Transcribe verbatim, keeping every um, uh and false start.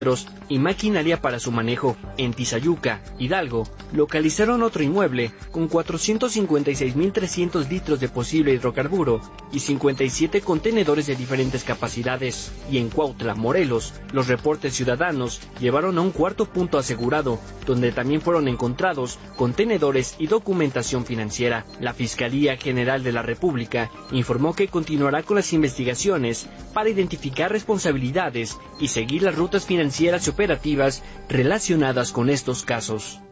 y maquinaria para su manejo. En Tizayuca, Hidalgo, localizaron otro inmueble con cuatrocientos cincuenta y seis mil trescientos litros de posible hidrocarburo y cincuenta y siete contenedores de diferentes capacidades. Y en Cuautla, Morelos, los reportes ciudadanos llevaron a un cuarto punto asegurado, donde también fueron encontrados contenedores y documentación financiera. La Fiscalía General de la República informó que continuará con las investigaciones para identificar responsabilidades y seguir las rutas financieras y operativas relacionadas con estos casos.